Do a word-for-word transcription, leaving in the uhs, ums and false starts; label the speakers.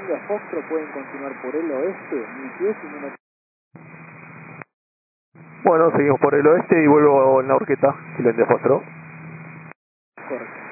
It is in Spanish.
Speaker 1: India Foxtrot pueden continuar por el oeste, mil pies y menos.
Speaker 2: Bueno, seguimos por el oeste y vuelvo en la horqueta, si lo de Foxtrot.
Speaker 1: Correcto.